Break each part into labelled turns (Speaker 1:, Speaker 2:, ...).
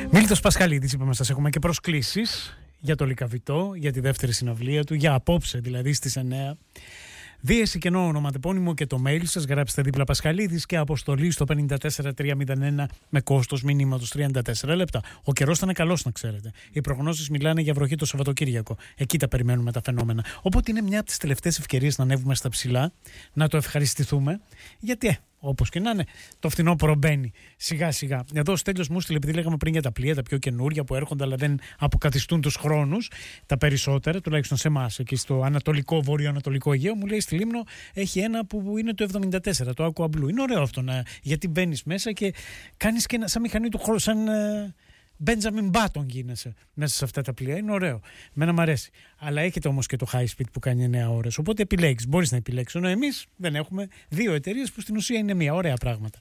Speaker 1: Μίλτος Πασχαλίδης, είπαμε, σας έχουμε και προσκλήσεις για το Λυκαβητό, για τη δεύτερη συναυλία του, για απόψε δηλαδή στις 9. Δίεση κενό ονοματεπώνυμο και το mail σας, γράψτε δίπλα Πασχαλίδης και αποστολή στο 54301 με κόστος μηνύματος 34 λεπτά. Ο καιρός θα είναι καλός, να ξέρετε. Οι προγνώσεις μιλάνε για βροχή το Σαββατοκύριακο. Εκεί τα περιμένουμε τα φαινόμενα. Οπότε είναι μια από τις τελευταίες ευκαιρίες να ανέβουμε στα ψηλά, να το ευχαριστηθούμε. Γιατί όπως και να είναι, το φθινόπωρο μπαίνει σιγά σιγά. Εδώ ο Στέλιος μου στείλε, επειδή λέγαμε πριν για τα πλοία, τα πιο καινούρια που έρχονται, αλλά δεν αποκαθιστούν τους χρόνους, τα περισσότερα, τουλάχιστον σε εμάς, εκεί στο ανατολικό, βορειοανατολικό Αιγαίο, μου λέει στη Λίμνο έχει ένα που είναι το 74, το Aqua Blue. Είναι ωραίο αυτό, γιατί μπαίνεις μέσα και κάνεις και ένα, σαν μηχανή του χρόνου, σαν Benjamin Button γίνεσαι μέσα σε αυτά τα πλοία. Είναι ωραίο. Μένα μου αρέσει. Αλλά έχετε όμως και το high speed που κάνει 9 ώρες. Οπότε επιλέγεις. Μπορείς να επιλέξεις. Ενώ εμείς δεν έχουμε, δύο εταιρείες που στην ουσία είναι μία. Ωραία πράγματα.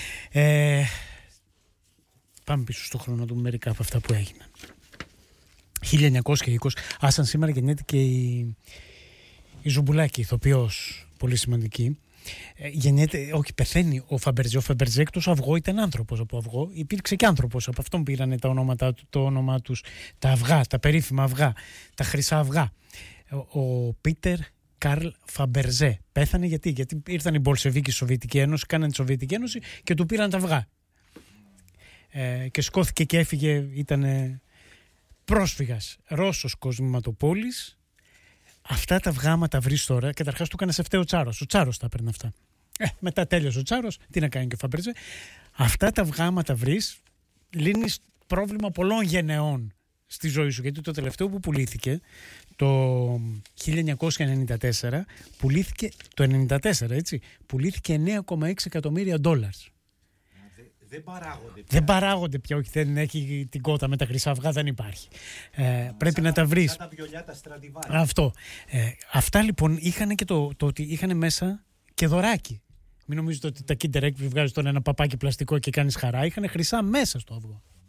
Speaker 1: Πάμε πίσω στο χρόνο να δούμε μερικά από αυτά που έγιναν. 1920. Άσαν σήμερα γεννιέται και η Ζουμπουλάκη, ηθοποιός, πολύ σημαντική. Γεννιέται, όχι, πεθαίνει ο Φαμπερζέ. Ο Φαμπερζέ εκτός αυγό ήταν άνθρωπος. Από αυγό υπήρξε και άνθρωπος. Από αυτόν πήρανε το όνομά τους τα αυγά, τα περίφημα αυγά, τα χρυσά αυγά. Ο Πίτερ Καρλ Φαμπερζέ πέθανε γιατί ήρθαν οι Μπολσεβίκοι στη Σοβιετική Ένωση, κάνανε τη Σοβιετική Ένωση και του πήραν τα αυγά. Και σκόθηκε και έφυγε, ήταν πρόσφυγας, Ρώσος κοσμηματοπόλης. Αυτά τα αυγά, τα βρεις τώρα, καταρχάς του έκανε σε φταίο ο Τσάρος. Ο Τσάρος τα έπαιρνε αυτά. Μετά τέλειωσε ο Τσάρος, τι να κάνει και ο Φαμπερζέ. Αυτά τα αυγά, τα βρεις, λύνεις πρόβλημα πολλών γενεών στη ζωή σου. Γιατί το τελευταίο που πουλήθηκε, το 1994, πουλήθηκε το 1994, έτσι, πουλήθηκε 9,6 εκατομμύρια $. Δεν παράγονται πια, όχι, δεν έχει την κότα με τα χρυσά αυγά, δεν υπάρχει. Πρέπει να τα βρεις.
Speaker 2: Τα βιολιά, τα Στραντιβάρι.
Speaker 1: Αυτό. Αυτά λοιπόν είχαν και το ότι είχαν μέσα και δωράκι. Μην νομίζετε ότι τα Kinder Egg που βγάζεις τώρα ένα παπάκι πλαστικό και κάνεις χαρά. Είχαν χρυσά μέσα στο αυγό.